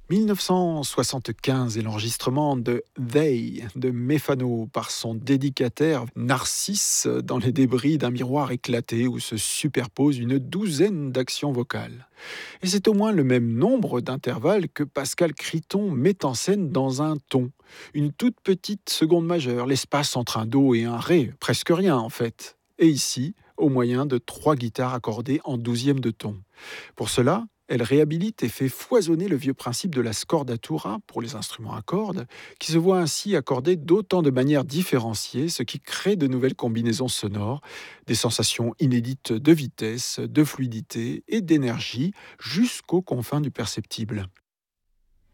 1975 est l'enregistrement de They de Mefano par son dédicataire Narcisse dans les débris d'un miroir éclaté où se superposent une douzaine d'actions vocales. Et c'est au moins le même nombre d'intervalles que Pascal Criton met en scène dans un ton. Une toute petite seconde majeure, l'espace entre un do et un ré, presque rien en fait. Et ici, au moyen de 3 guitares accordées en douzième de ton. Pour cela, elle réhabilite et fait foisonner le vieux principe de la scordatura pour les instruments à cordes, qui se voit ainsi accordé d'autant de manières différenciées, ce qui crée de nouvelles combinaisons sonores, des sensations inédites de vitesse, de fluidité et d'énergie jusqu'aux confins du perceptible.